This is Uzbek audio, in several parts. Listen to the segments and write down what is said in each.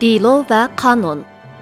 Dilo və qanun.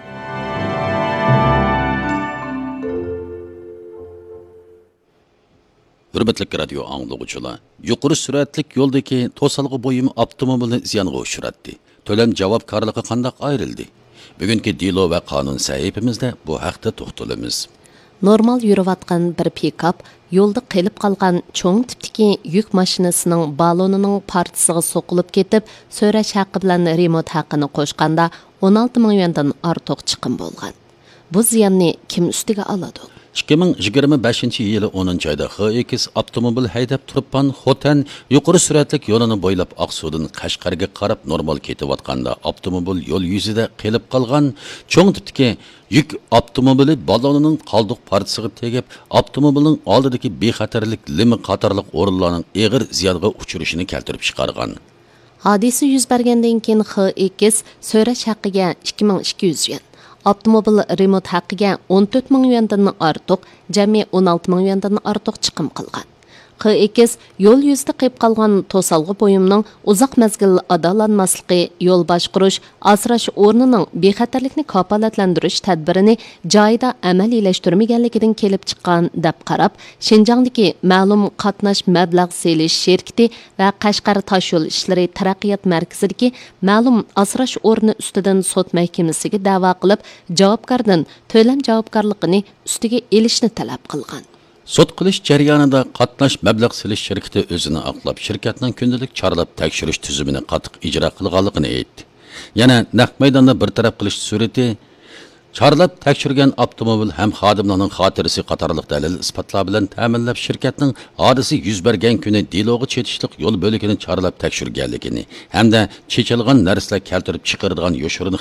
Hürmetlik radyo anlıqçılar, yuqori süratlik yoldaki to'salg'i boyum avtomobilni ziyonga uchratdi. To'lam javobgarligi qanday ayrildi? Bugungi Dilo va qonun sahifamizda bu haqda to'xtalamiz. Normal yürüvatqan bir pikap yo'lda qilib qolgan cho'ng tipdagi yuk mashinasining balonining partisiga so'qilib ketib, so'rash haqqi bilan remont haqqini qo'shganda 16 ming yuandan ortiq chiqim bo'lgan. Bu ziyonni kim ustiga oladi? 2025 yılı 10. ayda X avtomobil haydab turibpan Xotan yuqori süratlik yo'lini bo'ylab Aqsudan Qashqarga qarab normal ketayotganda avtomobil yo'l yuzida qilib qolgan cho'ng tipdagi yuk avtomobili balonining qoldiq partisiga tegib, avtomobilning oldidagi bexatarlik limi qatorliq o'rinlarning og'ir ziyonga uchrashini keltirib chiqargan. Hodisa yuz bergandan keyin X so'rash haqqiga 2200 yuan. Avtomobil remont haqqiga 14 ming yuandan ortiq, jami 16 ming yuandan ortiq chiqim qilgan. X yo'l yuzida qilib qolgan to'salg'i bo'yimning uzoq mezgil adolanmasligi, yo'l boshqarish, asrash o'rnining bexatarlikni kafolatlantirish tadbirini joyida amaliyleştirmaganligidan kelib chiqqan deb qarab, Shinjongdagi ma'lum qatnash mablag' selish shirkati va Qashqar toshyo'l ishlari taraqqiyot markazidagi ma'lum asrash o'rni ustidan sud mahkamasiga da'vo qilib, javobgardan to'lam javobgarligini ustiga elishni talab qilgan. Sud qilish jarayonida qatnash mablag' selish shirkati o'zini aqlab, shirkatning kundalik chorlab tekshirish tuzumini qattiq ijro qilganligini aytdi. Yana naq maydonda bir taraf qilish surati chorlab tekshirgan avtomobil ham xodimlarning xotirasi qatorliq dalil isbotlar bilan ta'minlab shirkatning hodisa yuz bergan kuni Diloga chetishliq yo'l bo'ligini chorlab tekshirganligini hamda chechilgan narsalar keltirib chiqaradigan yo'shirin